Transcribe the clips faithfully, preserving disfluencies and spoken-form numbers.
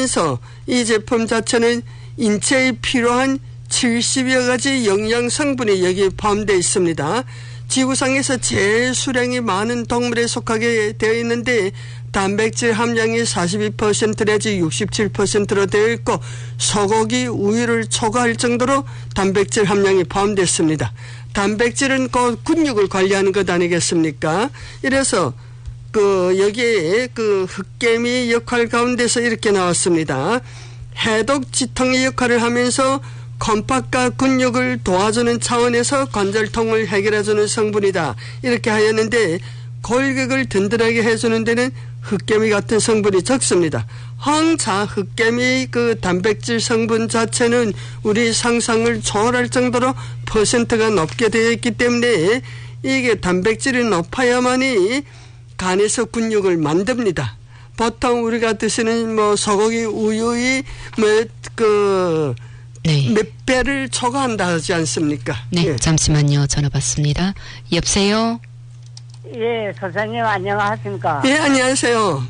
하면서 이 제품 자체는 인체에 필요한 칠십여 가지 영양 성분이 여기에 포함되어 있습니다. 지구상에서 제일 수량이 많은 동물에 속하게 되어 있는데 단백질 함량이 사십이 퍼센트 내지 육십칠 퍼센트로 되어 있고 소고기, 우유를 초과할 정도로 단백질 함량이 포함됐습니다. 단백질은 곧 근육을 관리하는 것 아니겠습니까? 이래서 그 여기에 그 흑개미 역할 가운데서 이렇게 나왔습니다. 해독 지통의 역할을 하면서 컴팍과 근육을 도와주는 차원에서 관절통을 해결해주는 성분이다. 이렇게 하였는데 골격을 든든하게 해주는 데는 흑개미 같은 성분이 적습니다. 황자 흑개미 그 단백질 성분 자체는 우리 상상을 초월할 정도로 퍼센트가 높게 되어 있기 때문에 이게 단백질이 높아야만이 간에서 근육을 만듭니다. 보통 우리가 드시는 뭐 소고기 우유의 뭐그 네. 몇 배를 초과한다 하지 않습니까? 네, 예. 잠시만요. 전화 받습니다. 여보세요? 예, 선생님 안녕하십니까? 예, 안녕하세요.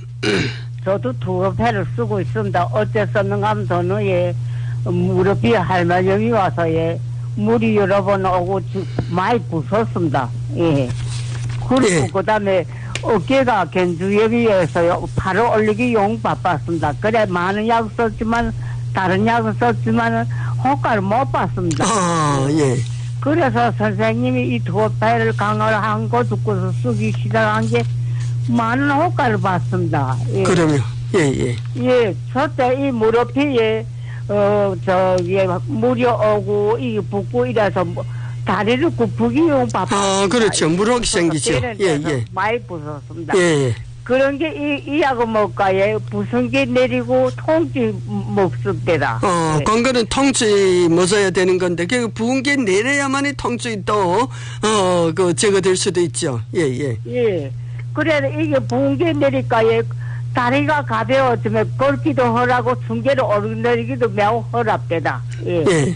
저도 두어패를 쓰고 있습니다. 어째 썼는가 하면 저는 예, 무릎이 할머니 와서 예, 물이 여러 번 오고 많이 부었습니다. 예. 그리고 예. 그 다음에 어깨가 견주염이어서요, 팔을 올리기 용 바빴습니다. 그래, 많은 약 썼지만, 다른 약은 썼지만, 효과를 못 봤습니다. 아, 예. 그래서 선생님이 이 두어패를 강화를 한 거 듣고서 쓰기 시작한 게 많은 효과를 봤습니다. 예. 그럼요. 예, 예. 예, 저때 이 무릎이 예, 어, 저, 예, 물이 오고, 이 붓고 이래서 뭐, 다리를 굽히기 용 바빴습니다. 아, 그렇죠. 물혹이 생기죠. 예, 예. 많이 부었습니다. 예. 그런 게 이, 이 약은 뭘까, 예, 부순 게 내리고 통증 먹습니다. 어, 예. 건강은 통증이 멎어야 되는 건데, 그 부은 게 내려야만이 통증이 또, 어, 그, 제거될 수도 있죠. 예, 예. 예. 그래, 이게 부은 게 내리까, 예, 다리가 가벼워지면 걷기도 허라고 중계를 오르내리기도 매우 허랍되다. 예. 예.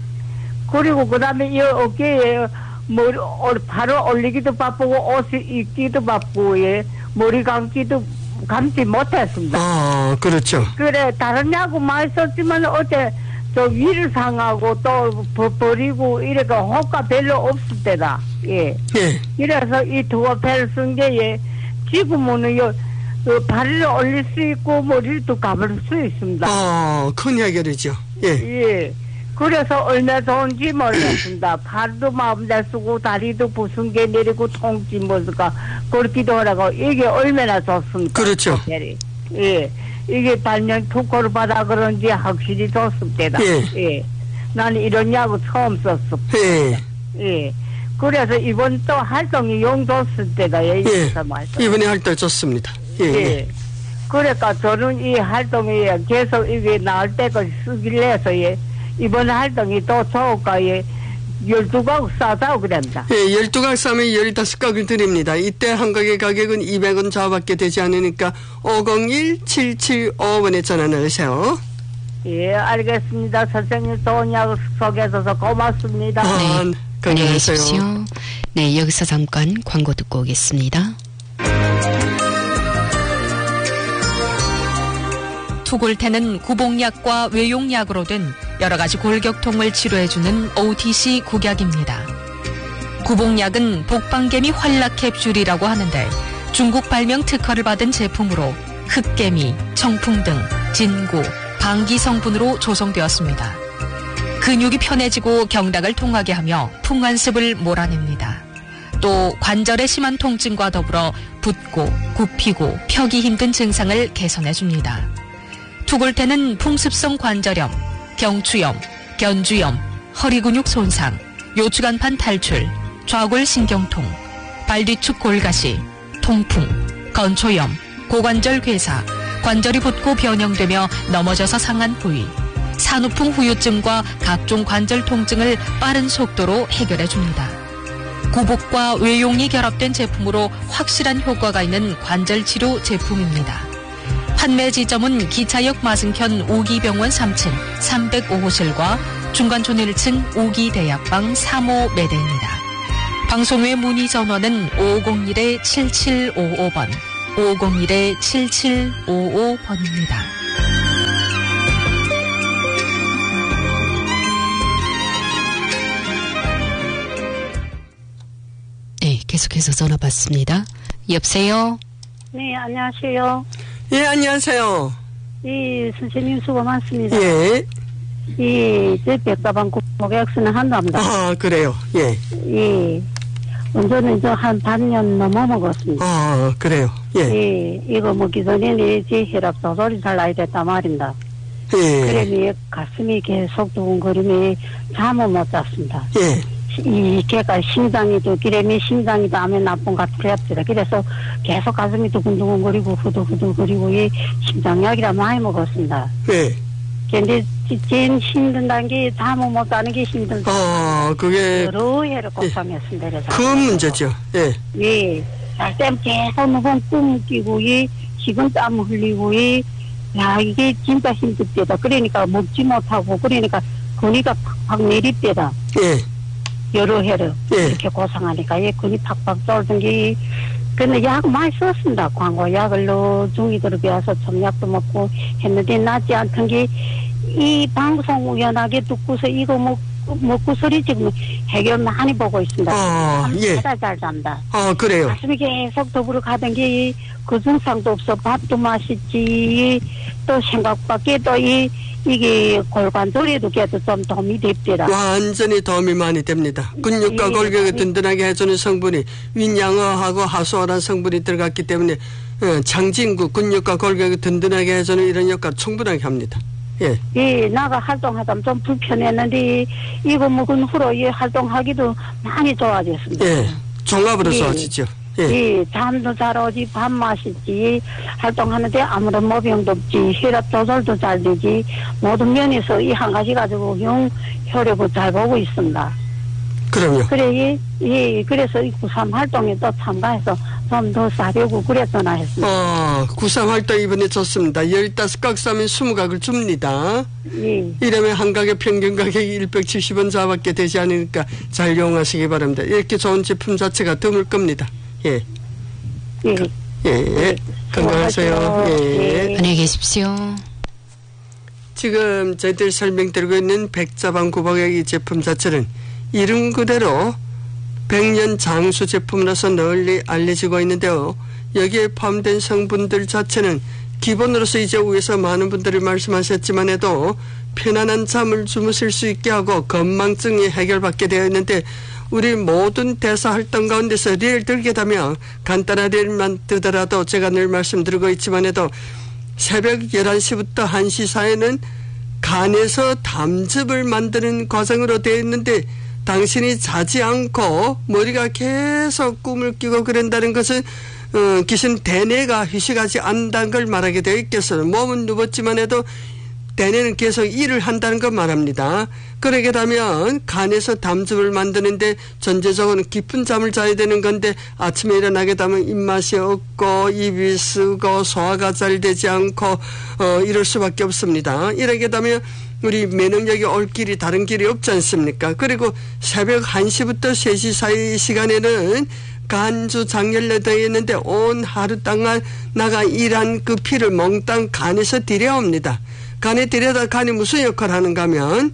그리고 그 다음에 이 어깨에 머리, 발을 올리기도 바쁘고 옷을 입기도 바쁘고, 예. 머리 감기도 감지 못했습니다. 아, 그렇죠. 그래, 다른 약은 많이 썼지만 어제 저 위를 상하고 또 버, 버리고 이래가 효과 별로 없을 때다. 예. 예. 이래서 이 두어패를 쓴 게, 예, 지금은 요, 요 발을 올릴 수 있고 머리도 감을 수 있습니다. 어, 큰 해결이죠. 예. 예. 그래서 얼마나 좋은지 모르겠습니다. 팔도 마음대로 쓰고 다리도 부순 게 내리고 통증 뭐가 걷기도 하라고 이게 얼마나 좋습니까? 그렇죠. 호텔이. 예. 이게 반년 특허를 받아 그런지 확실히 좋습니다. 예. 예. 나는 이런 약을 처음 썼어. 예. 예. 그래서 이번 또 활동이 용도쓸 때다. 예. 예. 말씀. 이번에 활동 좋습니다. 예. 예. 예. 그러니까 저는 이 활동이 계속 이게 나올 때까지 쓰길 해서 예. 이번 활동이 또 저가에 열두 각 싸다고 그럽니다. 예, 열두 각 싸면 열다섯 각을 드립니다. 이때 한 각의 가격은 이백 원 저하밖에 되지 않으니까 오공일 칠칠오 번에 전화 넣으세요. 예, 알겠습니다. 선생님 좋은 약을 소개해줘서 고맙습니다. 아, 네. 건강하세요. 안녕히 계십시오. 네, 여기서 잠깐 광고 듣고 오겠습니다. 투골테는 구봉약과 외용약으로 된 여러 가지 골격통을 치료해주는 오티씨 국약입니다. 구봉약은 복방개미 활락 캡슐이라고 하는데 중국 발명 특허를 받은 제품으로 흑개미, 청풍 등 진구, 방기 성분으로 조성되었습니다. 근육이 편해지고 경락을 통하게 하며 풍환습을 몰아냅니다. 또 관절의 심한 통증과 더불어 붓고 굽히고 펴기 힘든 증상을 개선해줍니다. 투골테는 풍습성 관절염, 경추염, 견주염, 허리근육 손상, 요추간판 탈출, 좌골신경통, 발뒤축 골가시, 통풍, 건초염, 고관절 괴사, 관절이 붓고 변형되며 넘어져서 상한 부위, 산후풍 후유증과 각종 관절 통증을 빠른 속도로 해결해줍니다. 구복과 외용이 결합된 제품으로 확실한 효과가 있는 관절치료 제품입니다. 판매 지점은 기차역 맞은편 오기병원 삼 층 삼백오 호실과 중간촌 일 층 오기대약방 삼 호 매대입니다. 방송 외 문의 전화는 오공일 칠칠오오 번, 오공일 칠칠오오 번입니다. 계속해서 전화 받습니다. 여보세요? 네, 안녕하세요. 예, 안녕하세요. 이 선생님 수고 많습니다. 예. 이, 제 백사방 고객수는 한답니다. 아, 그래요. 예. 예. 운전은 저 한 반년 넘어 먹었습니다. 아, 그래요. 예. 예. 이거 먹기 전에는 제 혈압 조절이 잘 나야 됐단 말입니다. 예. 그러니 가슴이 계속 두근거리며 잠을 못 잤습니다. 예. 이, 걔가 심장이도, 기름이 심장이도 암에 나쁜 것 같아요. 그래서 계속 가슴이 두근두근거리고 후두후두거리고 이 심장약이라 많이 먹었습니다. 예. 근데 제일 힘든다는 게 잠을 못 자는 게 힘들다. 아, 그게 여러 해를 고생했습니다. 그래서. 그 문제죠. 예. 예. 잘 때면 계속 누군 꿈 끼고, 이 식은땀 흘리고, 이 야, 이게 진짜 힘들 때다. 그러니까 먹지 못하고, 그러니까 근이가 팍팍 내릴 때다. 예. 여러 해를. 예. 이렇게 고생하니까, 이 근이 팍팍 쫄던 게, 근데 약 많이 썼습니다. 광고 약을 넣어 중이들을 배워서 청약도 먹고 했는데 낫지 않던 게, 이 방송 우연하게 듣고서 이거 먹, 먹고 소리 지금 해결 많이 보고 있습니다. 아, 예. 잘, 잘 잔다. 아, 그래요. 가슴이 계속 더불어 가던 게, 그 증상도 없어. 밥도 맛있지. 또 생각밖에 또 이, 이게 골관절에도 걔도 좀 도움이 됩니다. 완전히 도움이 많이 됩니다. 근육과 예, 골격을 도움이- 든든하게 해주는 성분이 윈양어하고 하수어란 성분이 들어갔기 때문에 어, 장진구 근육과 골격을 든든하게 해주는 이런 역할 충분하게 합니다. 예. 예, 나가 활동하다 좀 불편했는데, 이거 먹은 후로 이 활동하기도 많이 좋아졌습니다. 예. 종합으로 예. 좋아지죠. 예. 예, 잠도 잘 오지, 밥 맛있지, 활동하는데 아무런 모병도 없지, 혈압 조절도 잘 되지, 모든 면에서 이 한 가지 가지고 영 효력을 잘 보고 있습니다. 그럼요. 그래, 예, 예, 그래서 이 구삼 활동에 또 참가해서 좀 더 싸려고 그래 전화했습니다. 어, 구삼 활동 이번에 좋습니다. 열다섯 각 사면 스무 각을 줍니다. 예, 이러면 한 각의 평균 가격이 백칠십 원 자밖에 되지 않으니까 잘 이용하시기 바랍니다. 이렇게 좋은 제품 자체가 드물 겁니다. 예. 예. 예. 건강하세요. 수고하세요. 예. 예. 안녕히 계십시오. 지금 저희들이 설명드리고 있는 백자방 구복액 이 제품 자체는 이름 그대로 백년 장수 제품으로서 널리 알려지고 있는데요. 여기에 포함된 성분들 자체는 기본으로서 이제 위에서 많은 분들이 말씀하셨지만 해도 편안한 잠을 주무실 수 있게 하고 건망증이 해결받게 되어 있는데, 우리 모든 대사 활동 가운데서 예를 들게 되면 간단한 예를만 들더라도 제가 늘 말씀드리고 있지만 해도 새벽 열한 시부터 한 시 사이에는 간에서 담즙을 만드는 과정으로 되어 있는데, 당신이 자지 않고 머리가 계속 꿈을 끼고 그런다는 것은 어, 귀신 대뇌가 휴식하지 않는다는 걸 말하게 되어 있겠어요. 몸은 누웠지만 해도 대뇌는 계속 일을 한다는 걸 말합니다. 그러게 되면 간에서 담즙을 만드는데 전체적으로 깊은 잠을 자야 되는 건데, 아침에 일어나게 되면 입맛이 없고 입이 쓰고 소화가 잘 되지 않고 어, 이럴 수밖에 없습니다. 이러게 되면 우리 면역력이 올 길이 다른 길이 없지 않습니까? 그리고 새벽 한 시부터 세 시 사이 시간에는 간주 장열내 되어 있는데 온 하루 동안 나가 일한 그 피를 몽땅 간에서 들여옵니다. 간에 들여다 간이 무슨 역할을 하는가 하면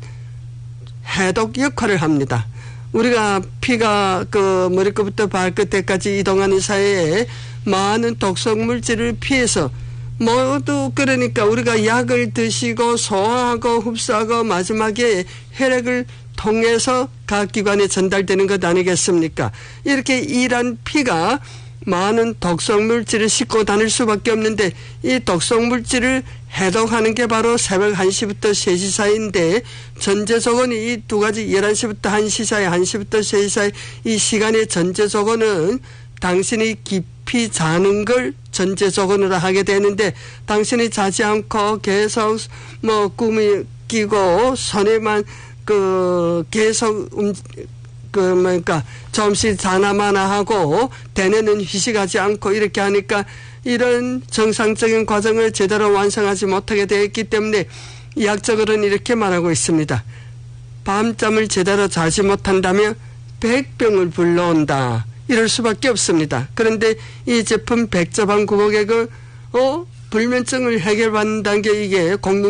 해독 역할을 합니다. 우리가 피가 그 머리끝부터 발끝에까지 이동하는 사이에 많은 독성 물질을 피해서 모두, 그러니까 우리가 약을 드시고 소화하고 흡수하고 마지막에 혈액을 통해서 각 기관에 전달되는 것 아니겠습니까? 이렇게 일한 피가 많은 독성 물질을 싣고 다닐 수밖에 없는데, 이 독성 물질을 해독하는 게 바로 새벽 한 시부터 세 시 사이인데, 전제조건이 이 두 가지 열한 시부터 한 시 사이, 한 시부터 세 시 사이 이 시간의 전제조건은 당신이 깊이 자는 걸 전제조건으로 하게 되는데, 당신이 자지 않고 계속 뭐 꿈이 끼고 손에만 그 계속 음, 그 뭐니까 조금씩 자나마나 하고 대뇌는 휴식하지 않고 이렇게 하니까 이런 정상적인 과정을 제대로 완성하지 못하게 되어 있기 때문에 의학적으로는 이렇게 말하고 있습니다. 밤잠을 제대로 자지 못한다면 백병을 불러온다. 이럴 수밖에 없습니다. 그런데 이 제품 백자방 구복액을 어 불면증을 해결받는다는 게 이게 공동